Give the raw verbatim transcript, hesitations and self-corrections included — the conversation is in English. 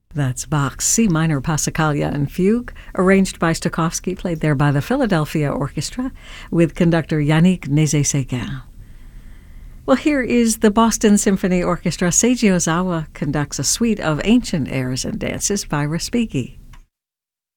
That's Bach's C minor Passacaglia and Fugue, arranged by Stokowski, played there by the Philadelphia Orchestra, with conductor Yannick Nézet-Séguin. Well, here is the Boston Symphony Orchestra. Seiji Ozawa conducts a suite of ancient airs and dances by Respighi.